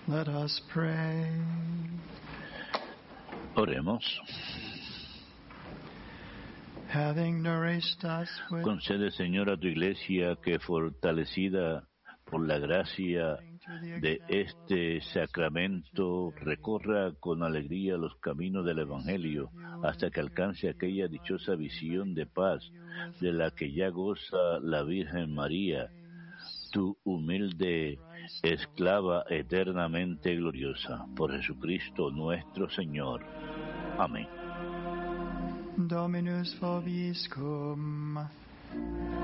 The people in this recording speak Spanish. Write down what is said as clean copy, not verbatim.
Let us pray. Oremos. Having nourished us with Concede, Señor, a tu Iglesia que, fortalecida por la gracia de este sacramento, recorra con alegría los caminos del Evangelio hasta que alcance aquella dichosa visión de paz de la que ya goza la Virgen María, tu humilde esclava eternamente gloriosa. Por Jesucristo nuestro Señor. Amén. Dominus vobiscum.